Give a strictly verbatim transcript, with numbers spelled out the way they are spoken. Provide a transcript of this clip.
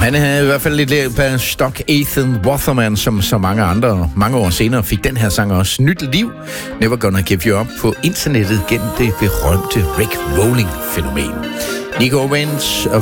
Han havde i hvert fald lidt lidt på stok. Ethan Waterman, som så mange andre mange år senere fik den her sang også nyt liv. Never Gonna Give You Up på internettet gennem det berømte Rick Rolling-fænomen. Nico Owens og